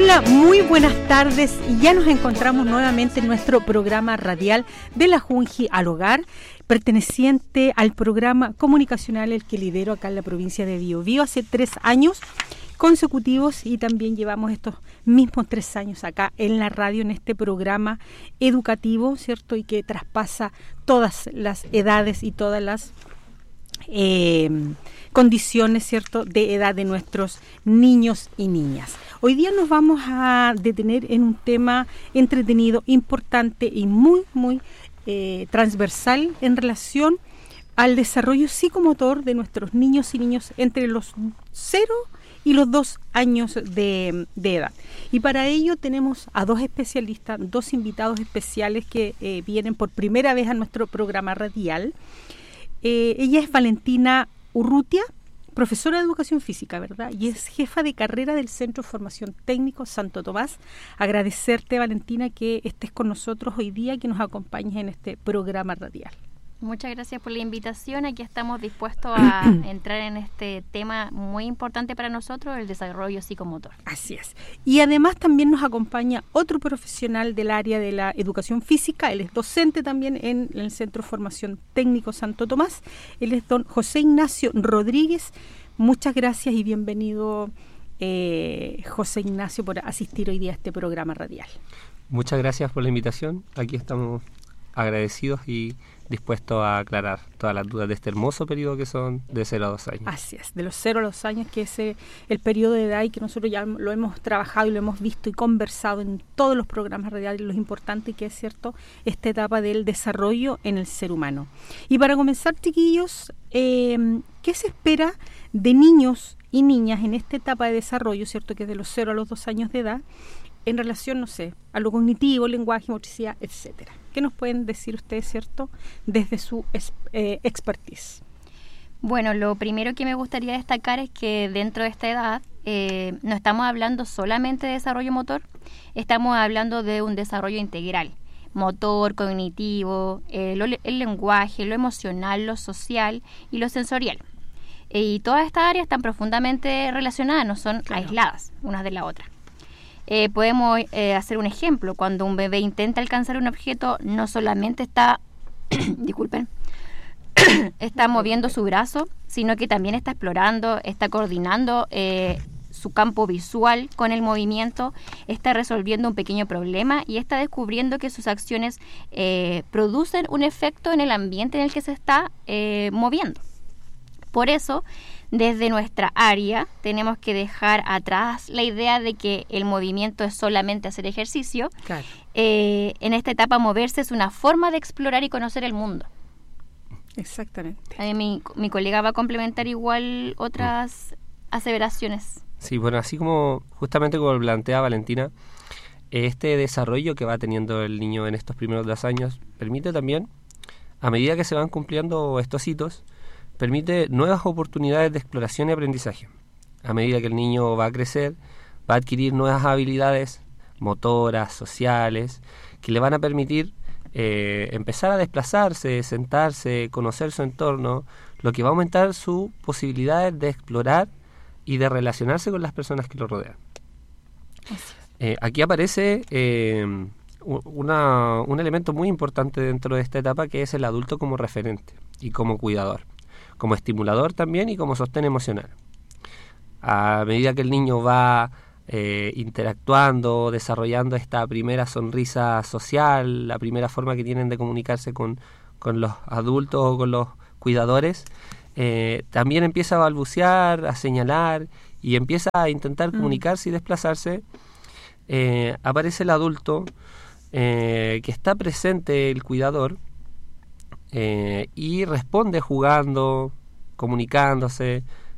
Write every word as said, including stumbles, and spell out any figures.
Hola, muy buenas tardes. Ya nos encontramos nuevamente en nuestro programa radial de la Junji al Hogar, perteneciente al programa comunicacional el que lidero acá en la provincia de Biobío hace tres años consecutivos, y también llevamos estos mismos tres años acá en la radio, en este programa educativo, ¿cierto? Y que traspasa todas las edades y todas las eh, condiciones, ¿cierto?, de edad de nuestros niños y niñas. Hoy día nos vamos a detener en un tema entretenido, importante y muy, muy eh, transversal en relación al desarrollo psicomotor de nuestros niños y niñas entre los cero y los dos años de, de edad. Y para ello tenemos a dos especialistas, dos invitados especiales que eh, vienen por primera vez a nuestro programa radial. Eh, ella es Valentina Urrutia, profesora de educación física, ¿verdad? Y es jefa de carrera del Centro de Formación Técnico Santo Tomás. Agradecerte, Valentina, que estés con nosotros hoy día, que nos acompañes en este programa radial. Muchas gracias por la invitación. Aquí estamos dispuestos a entrar en este tema muy importante para nosotros, el desarrollo psicomotor. Así es. Y además también nos acompaña otro profesional del área de la educación física. Él es docente también en el Centro de Formación Técnico Santo Tomás. Él es don José Ignacio Rodríguez. Muchas gracias y bienvenido, eh, José Ignacio, por asistir hoy día a este programa radial. Muchas gracias por la invitación. Aquí estamos agradecidos y dispuestos a aclarar todas las dudas de este hermoso periodo que son de cero a dos años. Así es, de los cero a dos años, que es eh, el periodo de edad y que nosotros ya lo hemos trabajado y lo hemos visto y conversado en todos los programas radiales, lo importante que es, cierto, esta etapa del desarrollo en el ser humano. Y para comenzar, chiquillos, eh, ¿qué se espera de niños y niñas en esta etapa de desarrollo, cierto, que es de los cero a los dos años de edad, en relación, no sé, a lo cognitivo, lenguaje, motricidad, etcétera? ¿Qué nos pueden decir ustedes, cierto, desde su eh, expertise? Bueno, lo primero que me gustaría destacar es que dentro de esta edad eh, no estamos hablando solamente de desarrollo motor, estamos hablando de un desarrollo integral, motor, cognitivo, eh, lo, el lenguaje, lo emocional, lo social y lo sensorial. Eh, y todas estas áreas están profundamente relacionadas, no son claro. aisladas unas de la otra. Eh, podemos eh, hacer un ejemplo. Cuando un bebé intenta alcanzar un objeto, no solamente está, disculpen, está moviendo su brazo, sino que también está explorando, está coordinando eh, su campo visual con el movimiento, está resolviendo un pequeño problema y está descubriendo que sus acciones eh, producen un efecto en el ambiente en el que se está eh, moviendo. Por eso, desde nuestra área tenemos que dejar atrás la idea de que el movimiento es solamente hacer ejercicio. Claro. Eh, en esta etapa moverse es una forma de explorar y conocer el mundo. Exactamente. Eh, mi, mi colega va a complementar igual otras aseveraciones. Sí, bueno, así como justamente como plantea Valentina, este desarrollo que va teniendo el niño en estos primeros dos años permite también, a medida que se van cumpliendo estos hitos, permite nuevas oportunidades de exploración y aprendizaje. A medida que el niño va a crecer, va a adquirir nuevas habilidades motoras, sociales, que le van a permitir eh, empezar a desplazarse, sentarse, conocer su entorno, lo que va a aumentar sus posibilidades de explorar y de relacionarse con las personas que lo rodean. Eh, aquí aparece eh, una, un elemento muy importante dentro de esta etapa, que es el adulto como referente y como cuidador, como estimulador también y como sostén emocional. A medida que el niño va eh, interactuando, desarrollando esta primera sonrisa social, la primera forma que tienen de comunicarse con, con los adultos o con los cuidadores, eh, también empieza a balbucear, a señalar y empieza a intentar mm. comunicarse y desplazarse. Eh, aparece el adulto eh, que está presente, el cuidador, Eh, y responde jugando, comunicándose,